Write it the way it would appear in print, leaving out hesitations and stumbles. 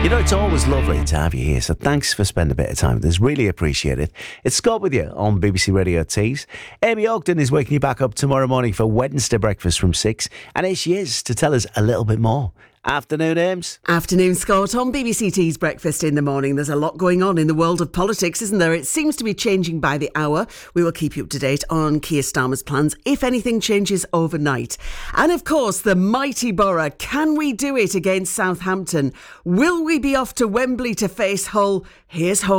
You know, it's always lovely to have you here, so thanks for spending a bit of time with us. Really appreciate it. It's Scott with you on BBC Radio Tees. Amy Ogden is waking you back up tomorrow morning for Wednesday breakfast from 6, and here she is to tell us a little bit more. Afternoon, Ames. Afternoon, Scott. On BBC Tees Breakfast in the Morning, there's a lot going on in the world of politics, isn't there? It seems to be changing by the hour. We will keep you up to date on Keir Starmer's plans if anything changes overnight. And of course, the mighty Borough. Can we do it against Southampton? Will we be off to Wembley to face Hull? Here's Hull.